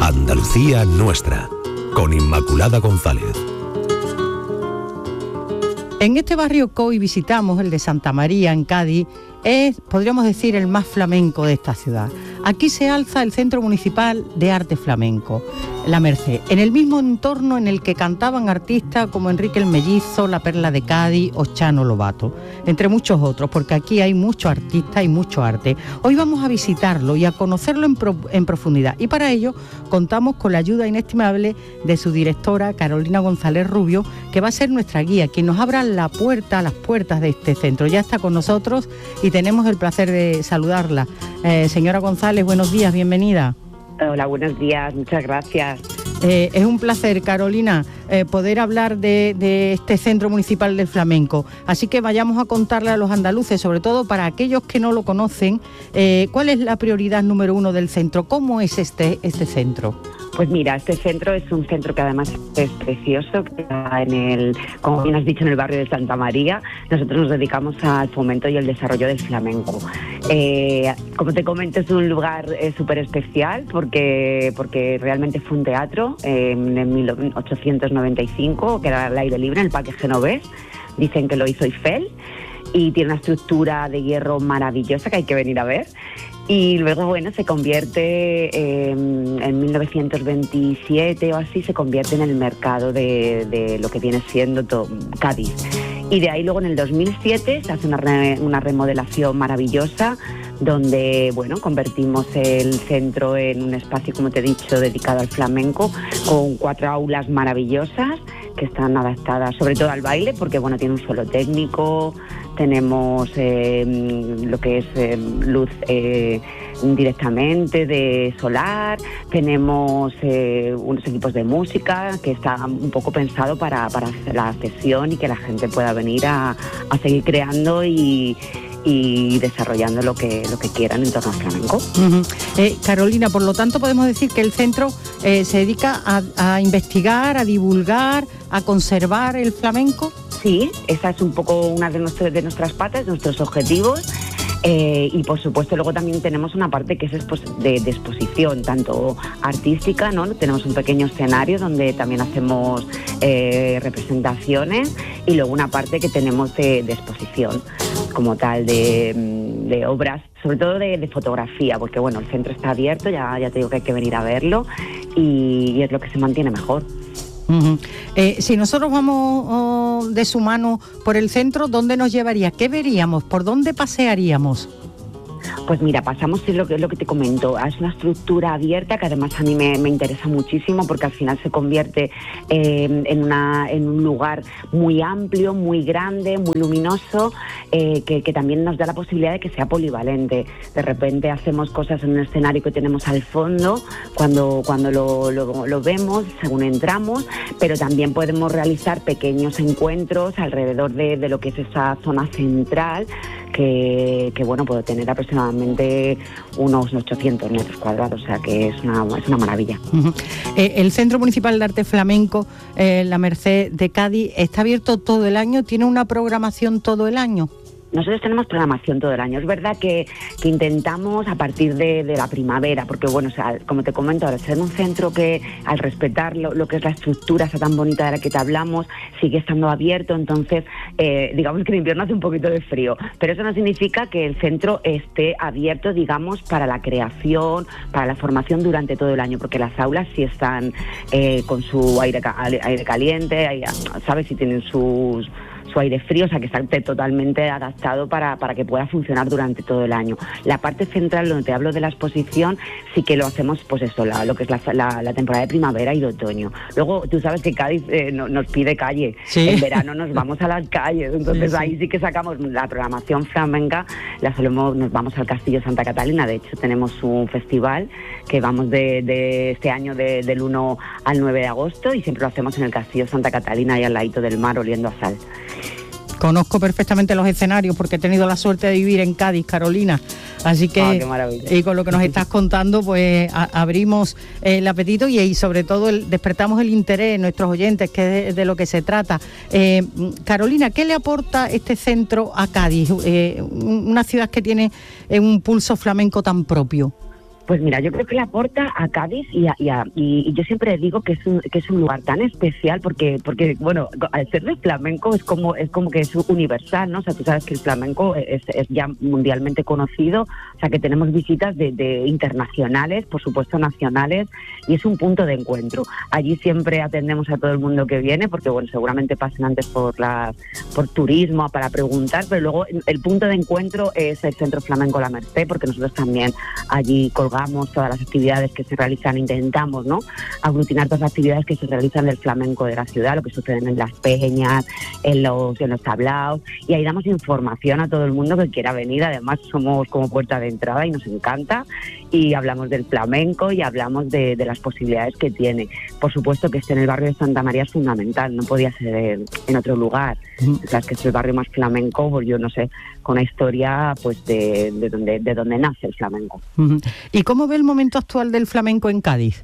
Andalucía nuestra, con Inmaculada González. En este barrio que hoy visitamos, el de Santa María, en Cádiz, es, podríamos decir, el más flamenco de esta ciudad. Aquí se alza el Centro Municipal de Arte Flamenco, La Merced, en el mismo entorno en el que cantaban artistas como Enrique el Mellizo, La Perla de Cádiz o Chano Lobato, entre muchos otros, porque aquí hay muchos artistas y mucho arte. Hoy vamos a visitarlo y a conocerlo en profundidad, y para ello contamos con la ayuda inestimable de su directora, Carolina González Rubio, que va a ser nuestra guía, quien nos abra las puertas de este centro. Ya está con nosotros y tenemos el placer de saludarla. Señora González, buenos días, bienvenida. Hola, buenos días, muchas gracias. Es un placer, Carolina, poder hablar de este Centro Municipal del Flamenco. Así que vayamos a contarle a los andaluces, sobre todo para aquellos que no lo conocen, ¿cuál es la prioridad número 1 del centro? ¿Cómo es este centro? Pues mira, este centro es un centro que además es precioso, que está como bien has dicho, en el barrio de Santa María. Nosotros nos dedicamos al fomento y el desarrollo del flamenco. Como te comento, es un lugar súper especial porque realmente fue un teatro en 1895, que era al aire libre en el Parque Genovés. Dicen que lo hizo Eiffel y tiene una estructura de hierro maravillosa que hay que venir a ver. Y luego, bueno, se convierte en 1927 o así, se convierte en el mercado de lo que viene siendo Cádiz. Y de ahí luego en el 2007 se hace una remodelación maravillosa donde, bueno, convertimos el centro en un espacio, como te he dicho, dedicado al flamenco, con 4 aulas maravillosas que están adaptadas sobre todo al baile, porque, bueno, tiene un suelo técnico. Tenemos lo que es luz directamente de solar, tenemos unos equipos de música que está un poco pensado para hacer la sesión y que la gente pueda venir a seguir creando y desarrollando lo que quieran en torno al flamenco. Uh-huh. Carolina, por lo tanto podemos decir que el centro se dedica a investigar, a divulgar, a conservar el flamenco. Sí, esa es un poco una de nuestras patas, de nuestros objetivos. Y por supuesto luego también tenemos una parte que es de exposición, tanto artística, ¿no? Tenemos un pequeño escenario donde también hacemos representaciones, y luego una parte que tenemos de exposición como tal, de obras, sobre todo de fotografía, porque bueno, el centro está abierto, ya te digo que hay que venir a verlo y es lo que se mantiene mejor. Uh-huh. Si nosotros vamos de su mano por el centro, ¿dónde nos llevaría? ¿Qué veríamos? ¿Por dónde pasearíamos? Pues mira, pasamos es lo que te comento, es una estructura abierta que además a mí me interesa muchísimo, porque al final se convierte en un lugar muy amplio, muy grande, muy luminoso, que también nos da la posibilidad de que sea polivalente. De repente hacemos cosas en un escenario que tenemos al fondo cuando lo vemos según entramos, pero también podemos realizar pequeños encuentros alrededor de lo que es esa zona central, que bueno, puede tener aproximadamente unos 800 metros cuadrados, o sea que es una maravilla. Uh-huh. El Centro Municipal de Arte Flamenco, La Merced de Cádiz, ¿está abierto todo el año? ¿Tiene una programación todo el año? Nosotros tenemos programación todo el año. Es verdad que intentamos a partir de la primavera, porque bueno, o sea, como te comento, al ser un centro que al respetar lo que es la estructura esa tan bonita de la que te hablamos, sigue estando abierto, entonces digamos que en invierno hace un poquito de frío, pero eso no significa que el centro esté abierto, digamos, para la creación, para la formación durante todo el año, porque las aulas sí están con su aire caliente, ¿sabes? Si tienen su aire frío, o sea que está totalmente adaptado para que pueda funcionar durante todo el año. La parte central, donde te hablo de la exposición, sí que lo hacemos, pues eso, lo que es la temporada de primavera y de otoño. Luego, tú sabes que Cádiz nos pide calle. ¿Sí? En verano nos vamos a las calles, entonces sí. Ahí sí que sacamos la programación flamenca, nos vamos al Castillo Santa Catalina. De hecho, tenemos un festival que vamos de este año del 1 al 9 de agosto, y siempre lo hacemos en el Castillo Santa Catalina, ahí al ladito del mar, oliendo a sal. Conozco perfectamente los escenarios porque he tenido la suerte de vivir en Cádiz, Carolina. Así que, qué maravilla. Y con lo que nos estás contando, pues abrimos el apetito y sobre todo despertamos el interés en nuestros oyentes, que es de lo que se trata. Carolina, ¿qué le aporta este centro a Cádiz? Una ciudad que tiene un pulso flamenco tan propio. Pues mira, yo creo que le aporta a Cádiz y yo siempre digo que es un lugar tan especial porque bueno, al ser de flamenco es como que es universal, ¿no? O sea, tú sabes que el flamenco es ya mundialmente conocido, o sea, que tenemos visitas de internacionales, por supuesto nacionales, y es un punto de encuentro. Allí siempre atendemos a todo el mundo que viene, porque bueno, seguramente pasen antes por turismo para preguntar, pero luego el punto de encuentro es el Centro Flamenco La Merced, porque nosotros también allí colgamos todas las actividades que se realizan, intentamos, ¿no?, aglutinar todas las actividades que se realizan del flamenco de la ciudad, lo que sucede en las peñas, en los tablaos, y ahí damos información a todo el mundo que quiera venir. Además somos como puerta de entrada y nos encanta, y hablamos del flamenco y hablamos de las posibilidades que tiene. Por supuesto que esté en el barrio de Santa María es fundamental, no podía ser en otro lugar. Sabes que es el barrio más flamenco, pues yo no sé, con una historia pues de donde nace el flamenco. ¿Y cómo ve el momento actual del flamenco en Cádiz?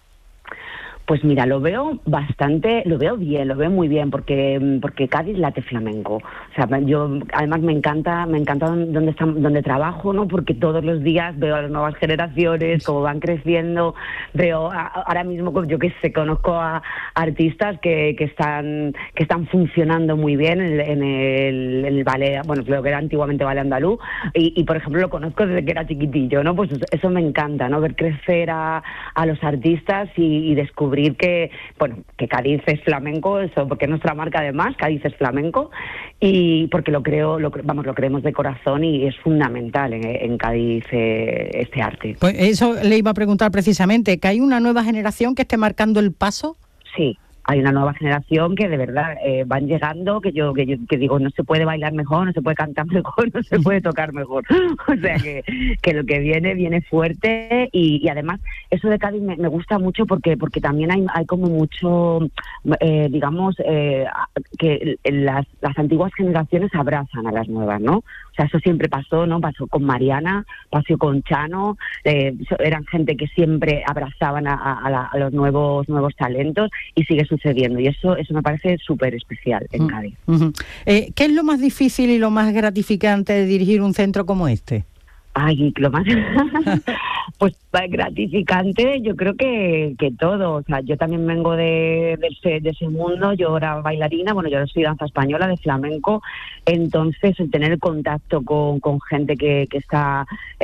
Pues mira, lo veo bien, lo veo muy bien, porque Cádiz late flamenco. O sea, yo además me encanta donde trabajo, ¿no? Porque todos los días veo a las nuevas generaciones, cómo van creciendo, veo ahora mismo, yo qué sé, conozco a artistas que están funcionando muy bien en el ballet, bueno, lo que era antiguamente ballet andaluz, y por ejemplo lo conozco desde que era chiquitillo, ¿no? Pues eso me encanta, ¿no? Ver crecer a los artistas y descubrir que Cádiz es flamenco, eso, porque es nuestra marca además, Cádiz es flamenco, y porque lo creemos de corazón, y es fundamental en Cádiz este arte. Pues eso le iba a preguntar precisamente, ¿que hay una nueva generación que esté marcando el paso? Sí. Hay una nueva generación que de verdad van llegando, que yo digo, no se puede bailar mejor, no se puede cantar mejor, no se puede tocar mejor. O sea que lo que viene fuerte, y además eso de Cádiz me gusta mucho porque también hay como mucho, digamos, que las antiguas generaciones abrazan a las nuevas, ¿no? O sea, eso siempre pasó, ¿no? Pasó con Mariana, pasó con Chano, eran gente que siempre abrazaban a los nuevos talentos, y sigue sucediendo, y eso me parece súper especial en Cádiz. ¿Qué es lo más difícil y lo más gratificante de dirigir un centro como este? Ay, lo más pues gratificante, yo creo que todo. O sea, yo también vengo de ese mundo. Yo era bailarina, bueno, yo soy danza española de flamenco, entonces el tener contacto con gente que está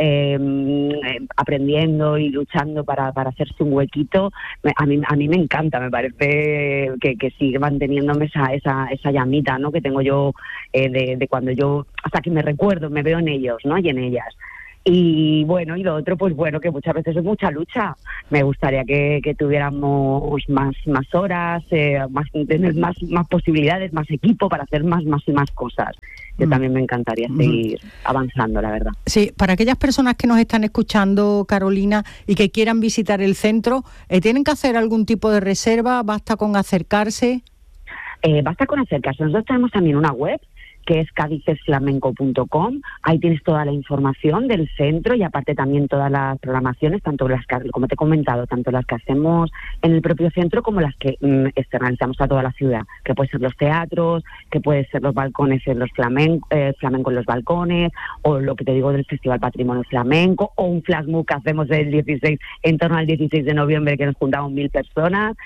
aprendiendo y luchando para hacerse un huequito, a mí me encanta. Me parece que sigue manteniéndome esa llamita, ¿no?, que tengo yo de cuando yo, hasta que me recuerdo, me veo en ellos, ¿no?, y en ellas. Y bueno, y lo otro, pues bueno, que muchas veces es mucha lucha. Me gustaría que tuviéramos más horas, tener más posibilidades, más equipo para hacer más y más cosas. Yo también me encantaría seguir avanzando, la verdad. Sí, para aquellas personas que nos están escuchando, Carolina, y que quieran visitar el centro, ¿tienen que hacer algún tipo de reserva? ¿Basta con acercarse? Basta con acercarse. Nosotros tenemos también una web, que es cadizesflamenco.com. Ahí tienes toda la información del centro, y aparte también todas las programaciones, tanto las que, como te he comentado, tanto las que hacemos en el propio centro como las que externalizamos a toda la ciudad, que pueden ser los teatros, que pueden ser los balcones en los flamenco en los balcones, o lo que te digo del Festival Patrimonio Flamenco, o un flash mob que hacemos en torno al 16 de noviembre, que nos juntamos 1.000 personas.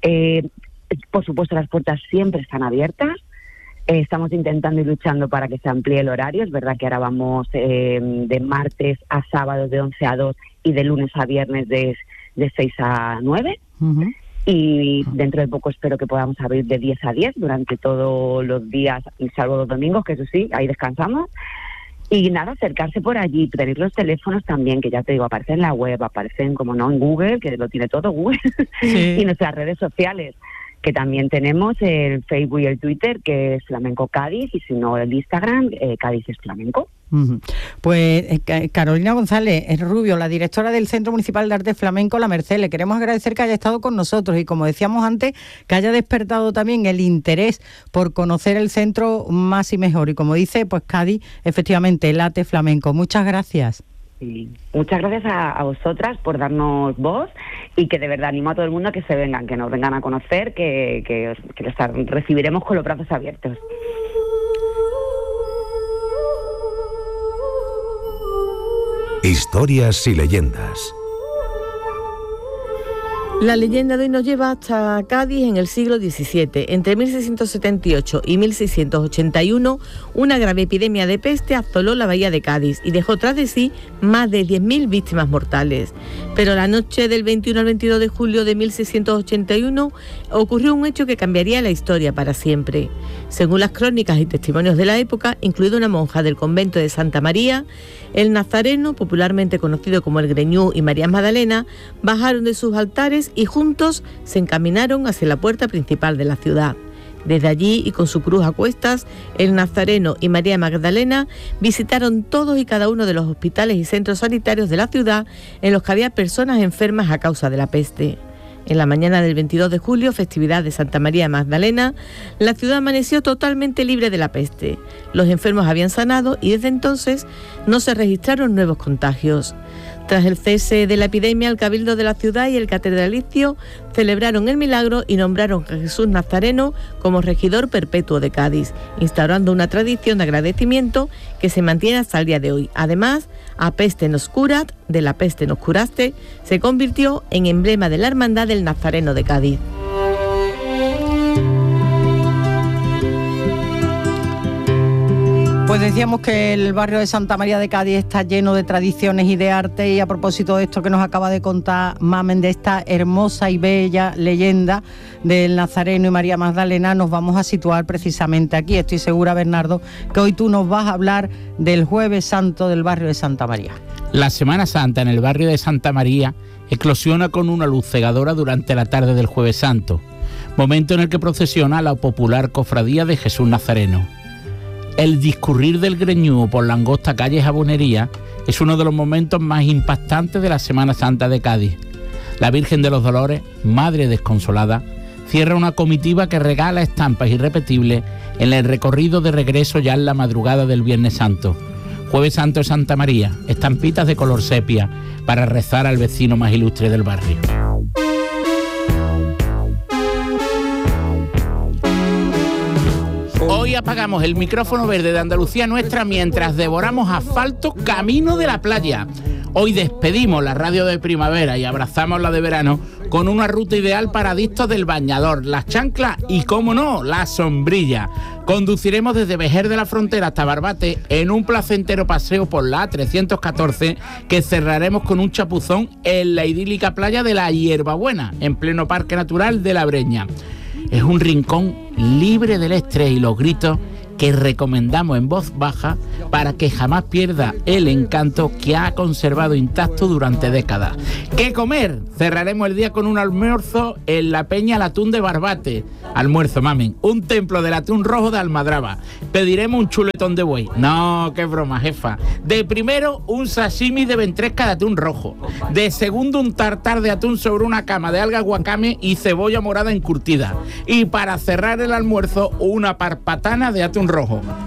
Por supuesto, las puertas siempre están abiertas. Estamos intentando y luchando para que se amplíe el horario. Es verdad que ahora vamos de martes a sábados de 11 a 2 y de lunes a viernes de 6 a 9. Y dentro de poco espero que podamos abrir de 10 a 10 durante todos los días, salvo los domingos, que eso sí, ahí descansamos. Y nada, acercarse por allí, tener los teléfonos también, que ya te digo, aparecen en la web, aparecen, como no, en Google, que lo tiene todo Google, sí. Y nuestras redes sociales, que también tenemos el Facebook y el Twitter, que es Flamenco Cádiz, y si no el Instagram, Cádiz es Flamenco. Pues Carolina González Rubio, la directora del Centro Municipal de Arte Flamenco La Merced, le queremos agradecer que haya estado con nosotros y, como decíamos antes, que haya despertado también el interés por conocer el centro más y mejor, y como dice, pues Cádiz efectivamente late flamenco. Muchas gracias. Sí. Muchas gracias a vosotras por darnos voz, y que de verdad animo a todo el mundo a que se vengan, que nos vengan a conocer, que les recibiremos con los brazos abiertos. Historias y leyendas. La leyenda de hoy nos lleva hasta Cádiz en el siglo XVII. Entre 1678 y 1681, una grave epidemia de peste asoló la bahía de Cádiz y dejó tras de sí más de 10.000 víctimas mortales. Pero la noche del 21 al 22 de julio de 1681 ocurrió un hecho que cambiaría la historia para siempre. Según las crónicas y testimonios de la época, incluida una monja del convento de Santa María, el nazareno, popularmente conocido como el Greñú, y María Magdalena bajaron de sus altares y juntos se encaminaron hacia la puerta principal de la ciudad. Desde allí, y con su cruz a cuestas, el nazareno y María Magdalena visitaron todos y cada uno de los hospitales y centros sanitarios de la ciudad en los que había personas enfermas a causa de la peste. En la mañana del 22 de julio, festividad de Santa María Magdalena, la ciudad amaneció totalmente libre de la peste. Los enfermos habían sanado y desde entonces no se registraron nuevos contagios. Tras el cese de la epidemia, el Cabildo de la ciudad y el catedralicio celebraron el milagro y nombraron a Jesús Nazareno como regidor perpetuo de Cádiz, instaurando una tradición de agradecimiento que se mantiene hasta el día de hoy. Además, a peste nos curat, de la peste nos curaste, se convirtió en emblema de la hermandad del Nazareno de Cádiz. Pues decíamos que el barrio de Santa María de Cádiz está lleno de tradiciones y de arte, y a propósito de esto que nos acaba de contar Mamen, de esta hermosa y bella leyenda del Nazareno y María Magdalena, nos vamos a situar precisamente aquí. Estoy segura, Bernardo, que hoy tú nos vas a hablar del Jueves Santo del barrio de Santa María. La Semana Santa en el barrio de Santa María eclosiona con una luz cegadora durante la tarde del Jueves Santo, momento en el que procesiona la popular cofradía de Jesús Nazareno. El discurrir del Greñú por la angosta calle Jabonería es uno de los momentos más impactantes de la Semana Santa de Cádiz. La Virgen de los Dolores, Madre Desconsolada, cierra una comitiva que regala estampas irrepetibles en el recorrido de regreso ya en la madrugada del Viernes Santo. Jueves Santo de Santa María, estampitas de color sepia para rezar al vecino más ilustre del barrio. Hoy apagamos el micrófono verde de Andalucía Nuestra mientras devoramos asfalto camino de la playa. Hoy despedimos la radio de primavera y abrazamos la de verano con una ruta ideal para adictos del bañador, las chanclas y, cómo no, la sombrilla. Conduciremos desde Vejer de la Frontera hasta Barbate en un placentero paseo por la A314 que cerraremos con un chapuzón en la idílica playa de la Hierbabuena, en pleno Parque Natural de la Breña. Es un rincón libre del estrés y los gritos que recomendamos en voz baja para que jamás pierda el encanto que ha conservado intacto durante décadas. ¿Qué comer? Cerraremos el día con un almuerzo en la Peña El Atún de Barbate. Almuerzo, mamen, un templo del atún rojo de Almadraba. Pediremos un chuletón de buey. No, qué broma, jefa. De primero, un sashimi de ventresca de atún rojo. De segundo, un tartar de atún sobre una cama de alga guacame y cebolla morada encurtida. Y para cerrar el almuerzo, una parpatana de atún rojo.